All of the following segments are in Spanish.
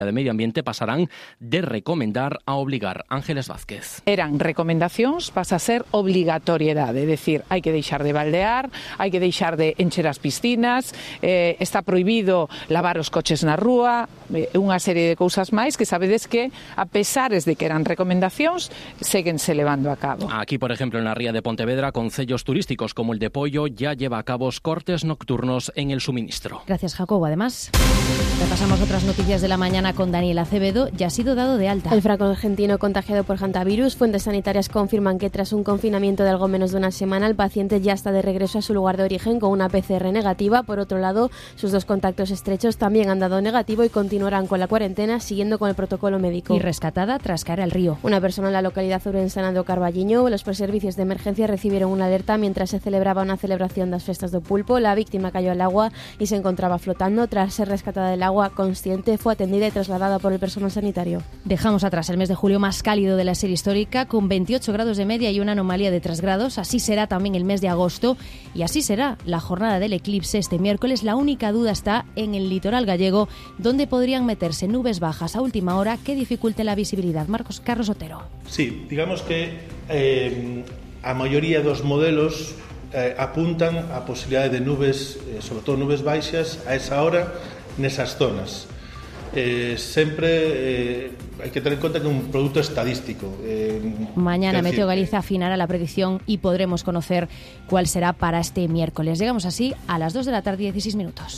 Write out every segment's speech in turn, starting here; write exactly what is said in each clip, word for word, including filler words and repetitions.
de Medio Ambiente pasarán de recomendar a obligar. Ángeles Vázquez. Eran recomendacións, pasa a ser obligatoriedade, é dicir, hai que deixar de baldear, hai que deixar de encher as piscinas, eh, está prohibido lavar os coches na rúa, eh, unha serie de cousas máis que sabedes que, a pesares de que eran recomendacións, séguense levando a cabo. Aquí, por ejemplo, en la ría de Pontevedra, concellos turísticos como el de Pollo ya lleva a cabo cortes nocturnos en el suministro. Gracias, Jacobo. Además, repasamos otras noticias de la mañana con Daniel Acevedo. Ya ha sido dado de alta. El franco argentino contagiado por hantavirus. Fuentes sanitarias confirman que tras un confinamiento de algo menos de una semana, el paciente ya está de regreso a su lugar de origen con una P C R negativa. Por otro lado, sus dos contactos estrechos también han dado negativo y continuarán con la cuarentena siguiendo con el protocolo médico. Y rescatada tras caer al río. Una persona en la localidad orensana de Carballiño. Los servicios de emergencia recibieron una alerta mientras se celebraba una celebración de las fiestas de Pulpo. La víctima cayó al agua y se encontraba flotando. Tras ser rescatada del agua consciente, fue atendida y trasladada por el personal sanitario. Dejamos atrás el mes de julio más cálido de la serie histórica, con veintiocho grados de media y una anomalía de tres grados. Así será también el mes de agosto y así será la jornada del eclipse este miércoles. La única duda está en el litoral gallego, donde podrían meterse nubes bajas a última hora que dificulte la visibilidad. Marcos Carlos Otero. Sí, digamos que eh, a maioría dos modelos eh, apuntan a posibilidade de nubes, eh, sobre todo nubes baixas, a esa hora nesas zonas. Eh, sempre eh, hai que tener en conta que é un produto estadístico. Eh, Mañana decir, Meteo Galicia afinará la predicción y podremos conocer cuál será para este miércoles. Llegamos así a las dos de la tarde y dieciséis minutos.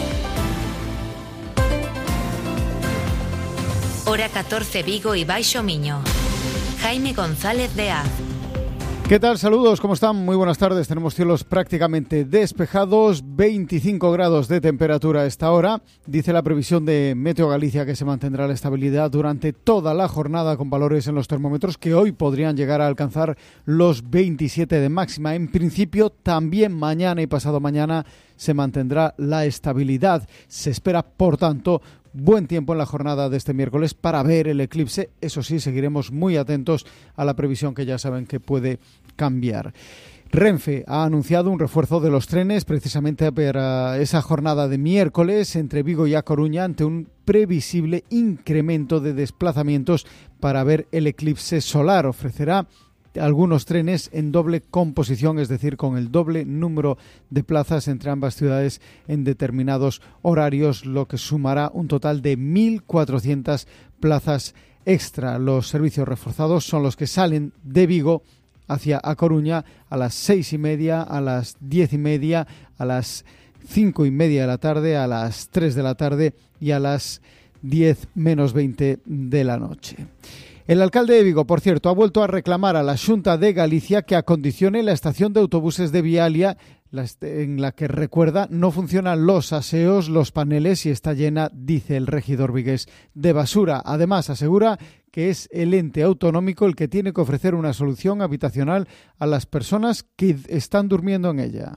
Hora catorce, Vigo y Baixo Miño. Jaime González de Az. ¿Qué tal? Saludos, ¿cómo están? Muy buenas tardes. Tenemos cielos prácticamente despejados, veinticinco grados de temperatura a esta hora. Dice la previsión de Meteo Galicia que se mantendrá la estabilidad durante toda la jornada, con valores en los termómetros que hoy podrían llegar a alcanzar los veintisiete de máxima. En principio, también mañana y pasado mañana se mantendrá la estabilidad. Se espera, por tanto, buen tiempo en la jornada de este miércoles para ver el eclipse. Eso sí, seguiremos muy atentos a la previsión que ya saben que puede cambiar. Renfe ha anunciado un refuerzo de los trenes precisamente para esa jornada de miércoles entre Vigo y A Coruña ante un previsible incremento de desplazamientos para ver el eclipse solar. Ofrecerá algunos trenes en doble composición, es decir, con el doble número de plazas entre ambas ciudades en determinados horarios, lo que sumará un total de mil cuatrocientas plazas extra. Los servicios reforzados son los que salen de Vigo hacia A Coruña a las seis y media, a las diez y media, a las cinco y media de la tarde, a las tres de la tarde y a las diez menos veinte de la noche. El alcalde de Vigo, por cierto, ha vuelto a reclamar a la Xunta de Galicia que acondicione la estación de autobuses de Vialia, en la que, recuerda, no funcionan los aseos, los paneles y está llena, dice el regidor vigués, de basura. Además, asegura que es el ente autonómico el que tiene que ofrecer una solución habitacional a las personas que están durmiendo en ella.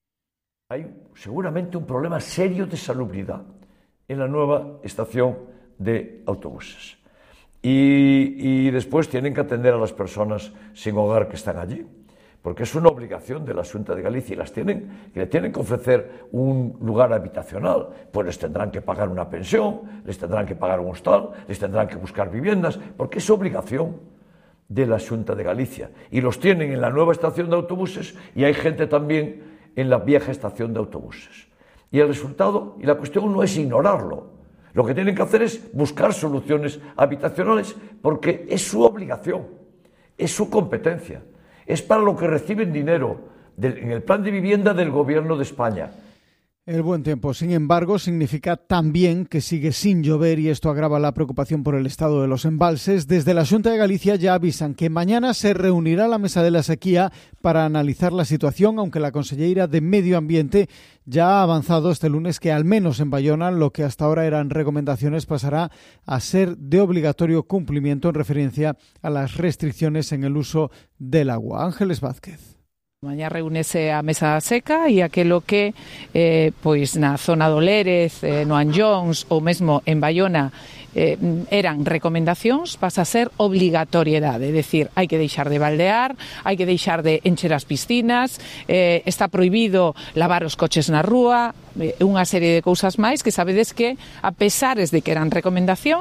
Hay seguramente un problema serio de salubridad en la nueva estación de autobuses. Y, y después tienen que atender a las personas sin hogar que están allí, porque es una obligación de la Xunta de Galicia y las tienen, que le tienen que ofrecer un lugar habitacional. Pues les tendrán que pagar una pensión, les tendrán que pagar un hostal, les tendrán que buscar viviendas, porque es obligación de la Xunta de Galicia. Y los tienen en la nueva estación de autobuses y hay gente también en la vieja estación de autobuses. Y el resultado, y la cuestión no es ignorarlo. Lo que tienen que hacer es buscar soluciones habitacionales porque es su obligación, es su competencia, es para lo que reciben dinero del, en el plan de vivienda del Gobierno de España. El buen tiempo, sin embargo, significa también que sigue sin llover y esto agrava la preocupación por el estado de los embalses. Desde la Xunta de Galicia ya avisan que mañana se reunirá la mesa de la sequía para analizar la situación, aunque la conselleira de Medio Ambiente ya ha avanzado este lunes que al menos en Bayona lo que hasta ahora eran recomendaciones pasará a ser de obligatorio cumplimiento en referencia a las restricciones en el uso del agua. Ángeles Vázquez. Mañá reúnese a mesa seca e aquelo que eh, pois na zona do Lérez, eh, no Anllóns ou mesmo en Bayona eh, eran recomendacións, pasa a ser obligatoriedade, é dicir, hai que deixar de baldear, hai que deixar de encher as piscinas, eh, está prohibido lavar os coches na rúa, eh, unha serie de cousas máis que sabedes que, a pesares de que eran recomendacións,